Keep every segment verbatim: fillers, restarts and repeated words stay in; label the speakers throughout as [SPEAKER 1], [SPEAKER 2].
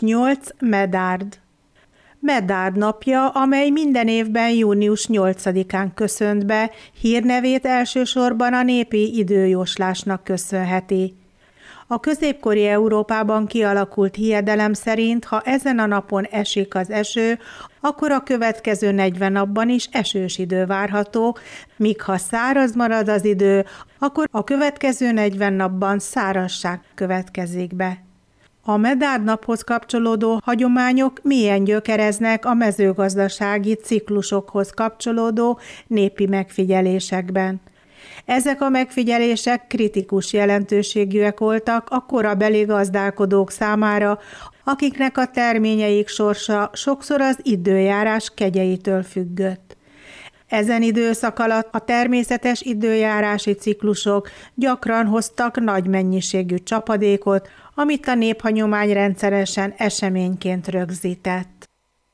[SPEAKER 1] nyolc Medard. Medard napja, amely minden évben június nyolcadikán köszönt be, hírnevét elsősorban a népi időjóslásnak köszönheti. A középkori Európában kialakult hiedelem szerint, ha ezen a napon esik az eső, akkor a következő negyven napban is esős idő várható, míg ha száraz marad az idő, akkor a következő negyven napban szárazság következik be. A Medard naphoz kapcsolódó hagyományok mélyen gyökereznek a mezőgazdasági ciklusokhoz kapcsolódó népi megfigyelésekben. Ezek a megfigyelések kritikus jelentőségűek voltak a korabeli gazdálkodók számára, akiknek a terményeik sorsa sokszor az időjárás kegyeitől függött. Ezen időszak alatt a természetes időjárási ciklusok gyakran hoztak nagy mennyiségű csapadékot, amit a néphagyomány rendszeresen eseményként rögzített.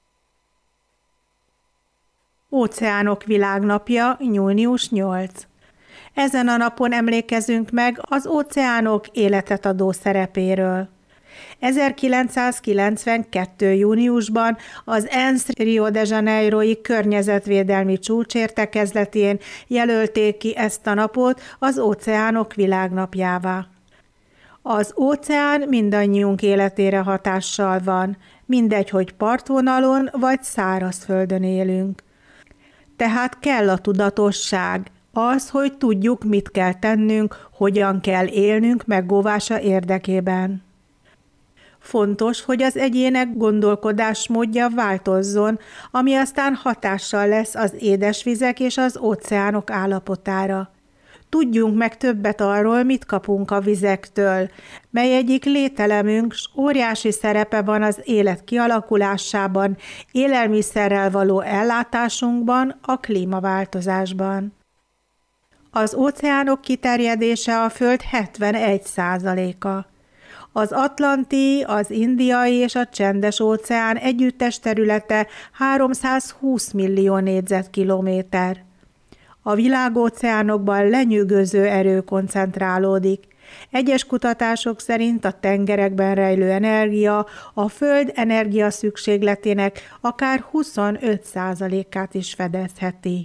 [SPEAKER 1] Óceánok világnapja, június nyolcadika. Ezen a napon emlékezünk meg az óceánok életet adó szerepéről. ezerkilencszázkilencvenkettő. júniusban az ENSZ Rio de Janeiro-i környezetvédelmi csúcsértekezletén jelölték ki ezt a napot az óceánok világnapjává. Az óceán mindannyiunk életére hatással van, mindegy, hogy partvonalon vagy szárazföldön élünk. Tehát kell a tudatosság, az, hogy tudjuk, mit kell tennünk, hogyan kell élnünk megóvása érdekében. Fontos, hogy az egyének gondolkodásmódja változzon, ami aztán hatással lesz az édesvizek és az óceánok állapotára. Tudjunk meg többet arról, mit kapunk a vizektől, mely egyik lételemünk, s óriási szerepe van az élet kialakulásában, élelmiszerrel való ellátásunkban, a klímaváltozásban. Az óceánok kiterjedése a Föld hetvenegy százaléka. Az Atlanti, az Indiai és a Csendes-óceán együttes területe háromszázhúsz millió négyzetkilométer. A világóceánokban lenyűgöző erő koncentrálódik. Egyes kutatások szerint a tengerekben rejlő energia a Föld energia szükségletének akár huszonöt százalékát is fedezheti.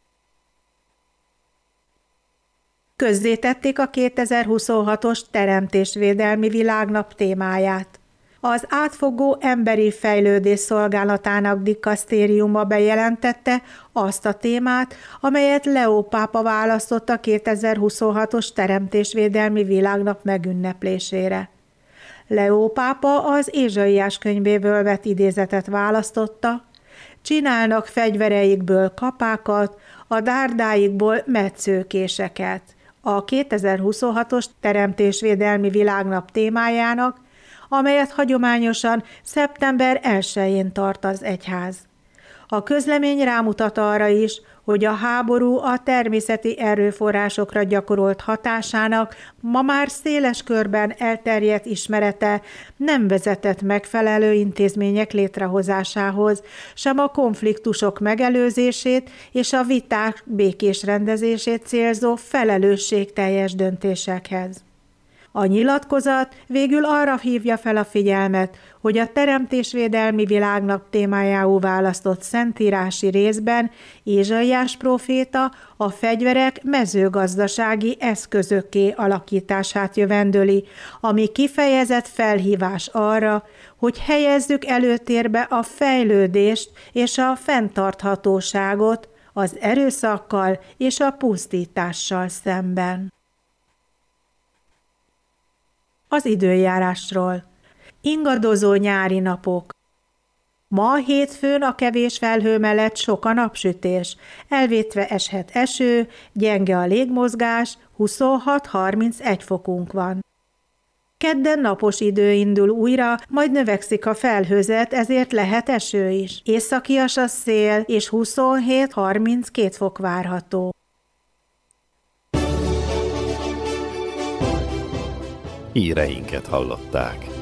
[SPEAKER 1] Közzétették a kétezer-huszonhatos Teremtésvédelmi Világnap témáját. Az átfogó emberi fejlődés szolgálatának dikasztériuma bejelentette azt a témát, amelyet Leó pápa választott a kétezer-huszonhatos Teremtésvédelmi Világnap megünneplésére. Leó pápa az Ézsaiás könyvéből vett idézetet választotta: csinálnak fegyvereikből kapákat, a dárdáikból metszőkéseket. A kétezer-huszonhatos Teremtésvédelmi Világnap témájának, amelyet hagyományosan szeptember elsején tart az egyház. A közlemény rámutat arra is, hogy a háború a természeti erőforrásokra gyakorolt hatásának ma már széles körben elterjedt ismerete nem vezetett megfelelő intézmények létrehozásához, sem a konfliktusok megelőzését és a viták békés rendezését célzó felelősségteljes döntésekhez. A nyilatkozat végül arra hívja fel a figyelmet, hogy a Teremtésvédelmi Világnap témájául választott szentírási részben Ézsaiás próféta a fegyverek mezőgazdasági eszközökké alakítását jövendöli, ami kifejezett felhívás arra, hogy helyezzük előtérbe a fejlődést és a fenntarthatóságot az erőszakkal és a pusztítással szemben. Az időjárásról. Ingadozó nyári napok. Ma hétfőn a kevés felhő mellett sok a napsütés, elvétve eshet eső, gyenge a légmozgás, huszonhat-harmincegy fokunk van. Kedden napos idő indul újra, majd növekszik a felhőzet, ezért lehet eső is. Északias a szél, és huszonhét-harminckét fok várható.
[SPEAKER 2] Híreinket hallották.